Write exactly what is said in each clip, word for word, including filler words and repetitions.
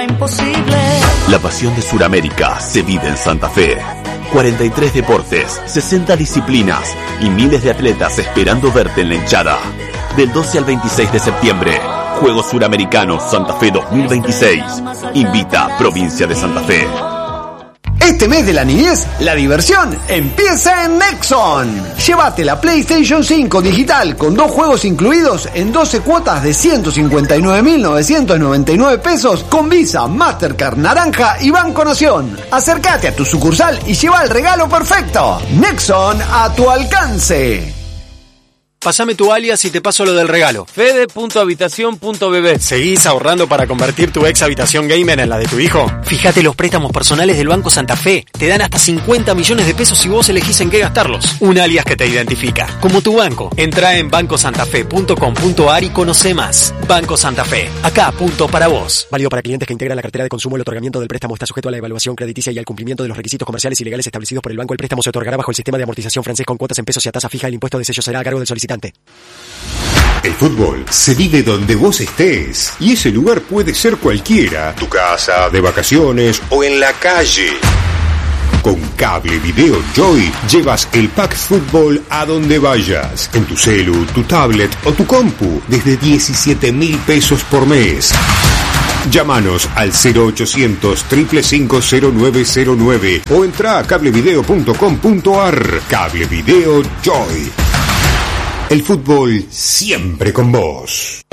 Imposible. La pasión de Sudamérica se vive en Santa Fe. cuarenta y tres deportes, sesenta disciplinas y miles de atletas esperando verte en la hinchada. Del doce al veintiséis de septiembre, Juegos Suramericanos Santa Fe dos mil veintiséis. Invita Provincia de Santa Fe. Este mes de la niñez, la diversión empieza en Nexon. Llévate la PlayStation cinco digital con dos juegos incluidos en doce cuotas de ciento cincuenta y nueve mil novecientos noventa y nueve pesos con Visa, Mastercard, Naranja y Banco Nación. Acércate a tu sucursal y lleva el regalo perfecto. Nexon a tu alcance. Pásame tu alias y te paso lo del regalo. Fede punto habitación punto b b. ¿Seguís ahorrando para convertir tu ex habitación gamer en la de tu hijo? Fíjate los préstamos personales del Banco Santa Fe. Te dan hasta cincuenta millones de pesos si vos elegís en qué gastarlos. Un alias que te identifica, como tu banco. Entrá en banco santa fe punto com punto a r y conoce más. Banco Santa Fe. Acá, punto para vos. Válido para clientes que integran la cartera de consumo. El otorgamiento del préstamo está sujeto a la evaluación crediticia y al cumplimiento de los requisitos comerciales y legales establecidos por el banco. El préstamo se otorgará bajo el sistema de amortización francés con cuotas en pesos y a tasa fija. El impuesto de sello será a cargo del solicitante. El fútbol se vive donde vos estés y ese lugar puede ser cualquiera, tu casa, de vacaciones o en la calle. Con Cable Video Joy llevas el pack fútbol a donde vayas, en tu celu, tu tablet o tu compu, desde diecisiete mil pesos por mes. Llámanos al cero ochocientos, cinco cinco cinco, cero nueve cero nueve o entra a cablevideo punto com punto a r. Cable Video Joy. El fútbol siempre con vos.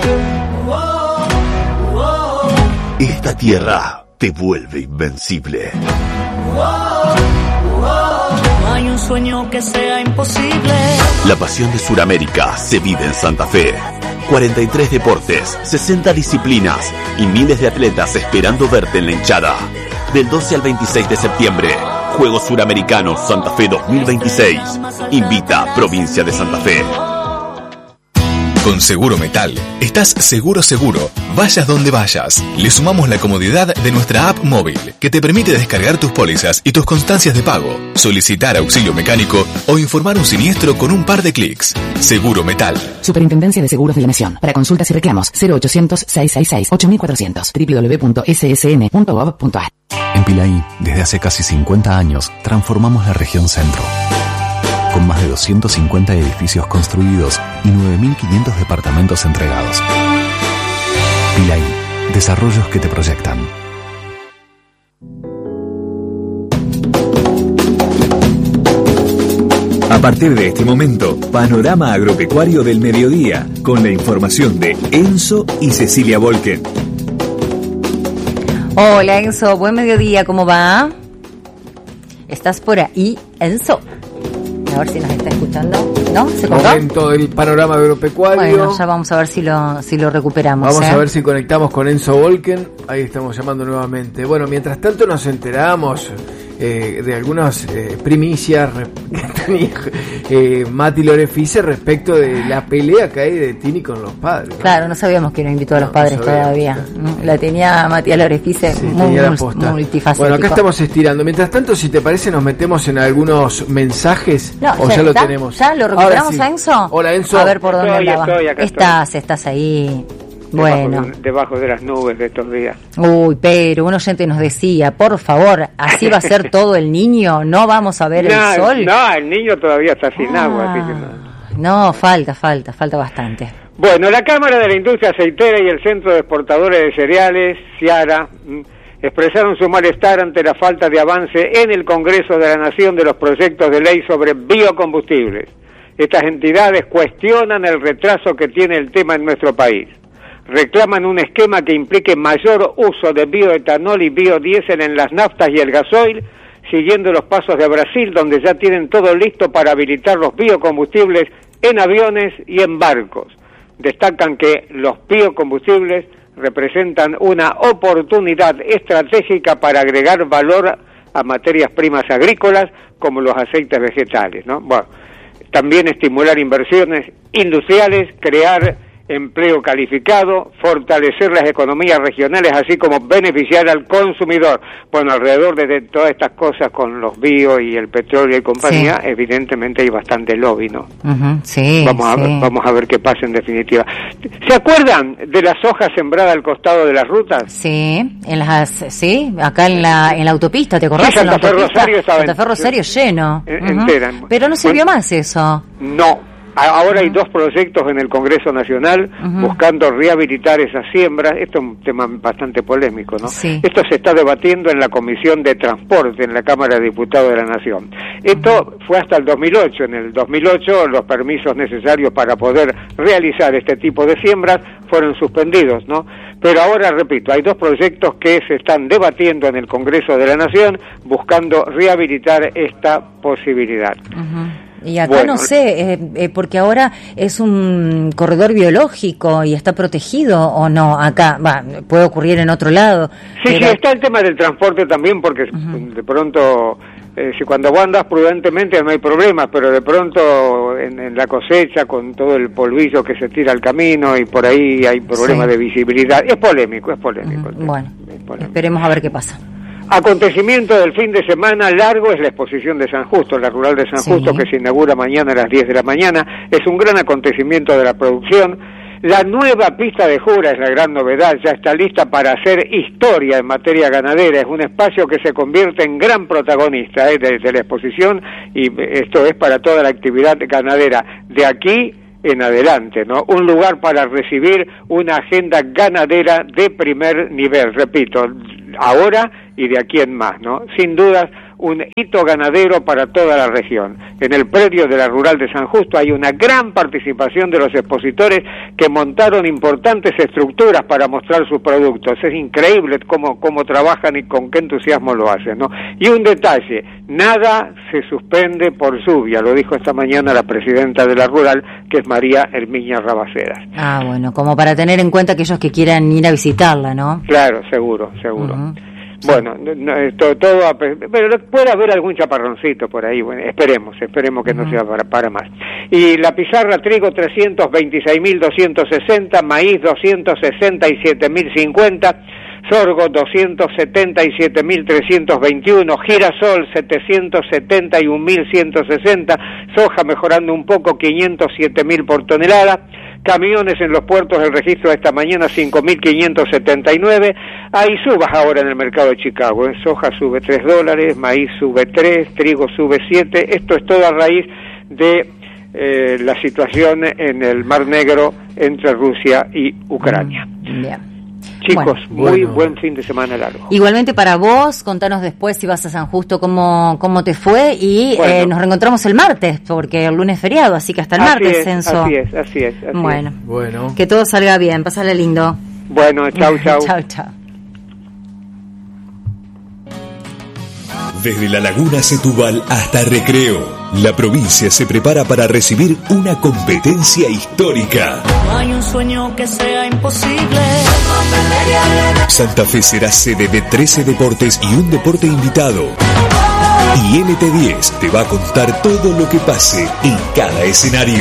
Esta tierra te vuelve invencible. No hay un sueño que sea imposible. La pasión de Sudamérica se vive en Santa Fe. cuarenta y tres deportes, sesenta disciplinas y miles de atletas esperando verte en la hinchada. Del doce al veintiséis de septiembre, Juegos Suramericanos Santa Fe dos mil veintiséis. Invita Provincia de Santa Fe. Con Seguro Metal, estás seguro seguro, vayas donde vayas. Le sumamos la comodidad de nuestra app móvil, que te permite descargar tus pólizas y tus constancias de pago, solicitar auxilio mecánico o informar un siniestro con un par de clics. Seguro Metal. Superintendencia de Seguros de la Nación. Para consultas y reclamos, cero ochocientos, seiscientos sesenta y seis, ocho mil cuatrocientos, doble u doble u doble u punto s s n punto gov punto a r. En Pilaí, desde hace casi cincuenta años, transformamos la región centro. Con más de doscientos cincuenta edificios construidos y nueve mil quinientos departamentos entregados. Pilaí, desarrollos que te proyectan. A partir de este momento, panorama agropecuario del mediodía, con la información de Enzo y Cecilia Volken. Hola Enzo, buen mediodía, ¿cómo va? ¿Estás por ahí, Enzo? A ver si nos está escuchando. ¿No? ¿Se cortó? Momento del panorama agropecuario. Bueno, ya vamos a ver si lo si lo recuperamos. Vamos ¿eh? a ver si conectamos con Enzo Volken. Ahí estamos llamando nuevamente. Bueno, mientras tanto nos enteramos eh, de algunas eh, primicias que tenía eh, Mati Lorefice respecto de la pelea que hay de Tini con los padres, ¿no? Claro, no sabíamos que nos invitó a los no, padres no todavía. La tenía Matías Lorefice, sí, muy, muy multifacético. Bueno, acá estamos estirando. Mientras tanto, si te parece, nos metemos en algunos mensajes. No, o ya, ya lo está, tenemos. ¿Ya lo recuperamos sí. a Enzo? Hola, Enzo. A ver por dónde estoy, andaba. Estoy, acá estás, estoy. estás ahí. Debajo Bueno. De, debajo de las nubes de estos días. Uy, pero un oyente nos decía, por favor, así va a ser todo el niño, no vamos a ver no, el sol. No, el niño todavía está sin ah, agua, así que no. No, falta, falta, falta bastante. Bueno, la Cámara de la Industria Aceitera y el Centro de Exportadores de Cereales, CIARA, expresaron su malestar ante la falta de avance en el Congreso de la Nación de los proyectos de ley sobre biocombustibles. Estas entidades cuestionan el retraso que tiene el tema en nuestro país. Reclaman un esquema que implique mayor uso de bioetanol y biodiesel en las naftas y el gasoil, siguiendo los pasos de Brasil, donde ya tienen todo listo para habilitar los biocombustibles en aviones y en barcos. Destacan que los biocombustibles representan una oportunidad estratégica para agregar valor a materias primas agrícolas como los aceites vegetales, ¿no? Bueno, también estimular inversiones industriales, crear empleo calificado, fortalecer las economías regionales, así como beneficiar al consumidor. Bueno, alrededor de, de todas estas cosas con los bio y el petróleo y compañía, sí. evidentemente hay bastante lobby, ¿no? Uh-huh, sí, vamos a sí. ver, vamos a ver qué pasa en definitiva. ¿Se acuerdan de las hojas sembradas al costado de las rutas? Sí, en las, sí, acá en la en la autopista, ¿te acordás? Sí, Santa en la Fe Rosario estaba Santa Fe Rosario lleno. En, uh-huh. entera. Pero no se bueno, vio más eso. No. Ahora hay dos proyectos en el Congreso Nacional uh-huh. buscando rehabilitar esas siembras. Esto es un tema bastante polémico, ¿no? Sí. Esto se está debatiendo en la Comisión de Transporte en la Cámara de Diputados de la Nación. Esto uh-huh. fue hasta el dos mil ocho. En el dos mil ocho los permisos necesarios para poder realizar este tipo de siembras fueron suspendidos, ¿no? Pero ahora, repito, hay dos proyectos que se están debatiendo en el Congreso de la Nación buscando rehabilitar esta posibilidad. Uh-huh. Y acá bueno, no sé, eh, eh, porque ahora es un corredor biológico y está protegido o no, acá, va, puede ocurrir en otro lado. Sí, pero... sí, está el tema del transporte también, porque uh-huh. de pronto, eh, si cuando vos andas prudentemente no hay problemas, pero de pronto en, en la cosecha, con todo el polvillo que se tira al camino y por ahí hay problemas sí. de visibilidad, es polémico, es polémico. Uh-huh. Bueno, es polémico. Esperemos a ver qué pasa. Acontecimiento del fin de semana largo es la exposición de San Justo, la rural de San sí. Justo, que se inaugura mañana a las diez de la mañana. Es un gran acontecimiento de la producción. La nueva pista de Jura es la gran novedad, ya está lista para hacer historia en materia ganadera. Es un espacio que se convierte en gran protagonista eh, de, de la exposición, y esto es para toda la actividad ganadera de aquí en adelante, ¿no? Un lugar para recibir una agenda ganadera de primer nivel, repito, ahora y de aquí en más, ¿no? Sin dudas, un hito ganadero para toda la región. En el predio de la Rural de San Justo hay una gran participación de los expositores que montaron importantes estructuras para mostrar sus productos. Es increíble cómo, cómo trabajan y con qué entusiasmo lo hacen, ¿no? Y un detalle, nada se suspende por lluvia, lo dijo esta mañana la presidenta de la Rural, que es María Herminia Rabacedas. Ah, bueno, como para tener en cuenta aquellos que quieran ir a visitarla, ¿no? Claro, seguro, seguro. Uh-huh. Bueno, no, todo, todo, pero puede haber algún chaparroncito por ahí, bueno, esperemos, esperemos que uh-huh. no sea para, para más. Y la pizarra trigo trescientos veintiséis mil doscientos sesenta, maíz doscientos sesenta y siete mil cincuenta, sorgo doscientos setenta y siete mil trescientos veintiuno, girasol setecientos setenta y un mil ciento sesenta, soja mejorando un poco quinientos siete mil por tonelada. Camiones en los puertos, el registro de esta mañana cinco mil quinientos setenta y nueve. Hay subas ahora en el mercado de Chicago, ¿eh? Soja sube tres dólares, maíz sube tres, trigo sube siete. Esto es todo a raíz de eh, la situación en el Mar Negro entre Rusia y Ucrania. Bien. Chicos, bueno, muy bueno. buen fin de semana largo. Igualmente para vos, contanos después si vas a San Justo cómo, cómo te fue y bueno. eh, nos reencontramos el martes, porque el lunes es feriado, así que hasta el así martes, es, Censo. Así es, así es. Así bueno, es. Bueno, que todo salga bien, pasale lindo. Bueno, chau, chau. Chau, chau. Desde la Laguna Setúbal hasta Recreo, la provincia se prepara para recibir una competencia histórica. No hay un sueño que sea imposible. Santa Fe será sede de trece deportes y un deporte invitado. Y N T diez te va a contar todo lo que pase en cada escenario.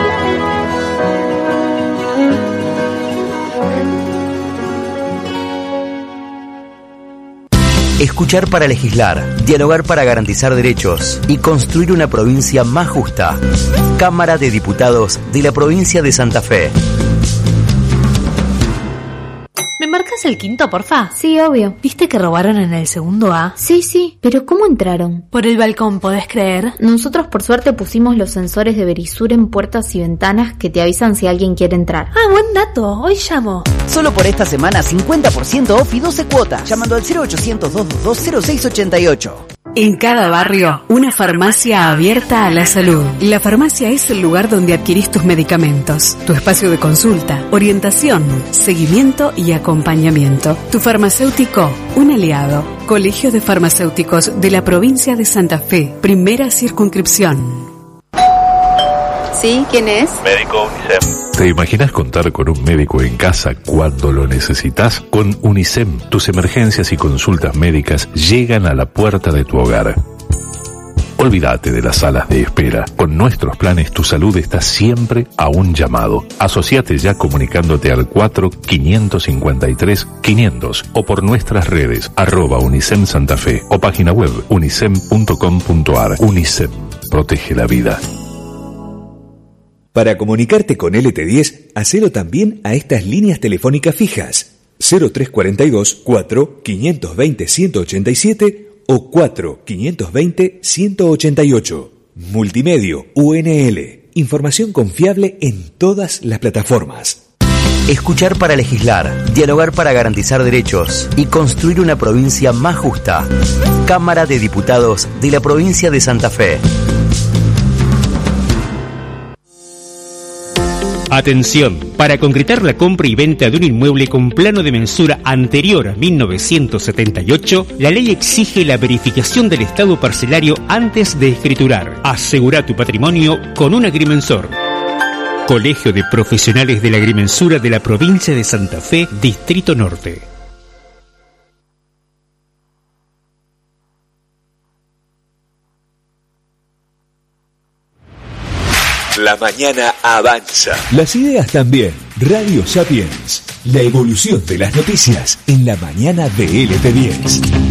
Escuchar para legislar, dialogar para garantizar derechos y construir una provincia más justa. Cámara de Diputados de la provincia de Santa Fe. ¿Me marcas el quinto, porfa? Sí, obvio. ¿Viste que robaron en el segundo A? Sí, sí, pero ¿cómo entraron? Por el balcón, ¿podés creer? Nosotros por suerte pusimos los sensores de Verisur en puertas y ventanas que te avisan si alguien quiere entrar. Ah, buen dato, hoy llamo. Solo por esta semana cincuenta por ciento off y doce cuotas, llamando al cero ochocientos, doscientos veintidós, cero seis ochenta y ocho. En cada barrio, una farmacia abierta a la salud. La farmacia es el lugar donde adquirís tus medicamentos, tu espacio de consulta, orientación, seguimiento y acompañamiento. Tu farmacéutico, un aliado. Colegio de Farmacéuticos de la provincia de Santa Fe, primera circunscripción. ¿Sí? ¿Quién es? Médico UNICEF. ¿Te imaginas contar con un médico en casa cuando lo necesitas? Con UNICEF, tus emergencias y consultas médicas llegan a la puerta de tu hogar. Olvídate de las salas de espera. Con nuestros planes tu salud está siempre a un llamado. Asociate ya comunicándote al cuatro quinientos cincuenta y tres quinientos o por nuestras redes arroba Unicem Santa Fe o página web unicem punto com punto ar. Unicem, protege la vida. Para comunicarte con L T diez, hacelo también a estas líneas telefónicas fijas cero tres cuarenta y dos, cuatro, quinientos veinte, ciento ochenta y siete o cuatro, quinientos veinte, ciento ochenta y ocho. Multimedio U N L. Información confiable en todas las plataformas. Escuchar para legislar, dialogar para garantizar derechos y construir una provincia más justa. Cámara de Diputados de la provincia de Santa Fe. Atención, para concretar la compra y venta de un inmueble con plano de mensura anterior a mil novecientos setenta y ocho, la ley exige la verificación del estado parcelario antes de escriturar. Asegura tu patrimonio con un agrimensor. Colegio de Profesionales de la Agrimensura de la provincia de Santa Fe, Distrito Norte. La mañana avanza. Las ideas también. Radio Sapiens. La evolución de las noticias en la mañana de L T diez.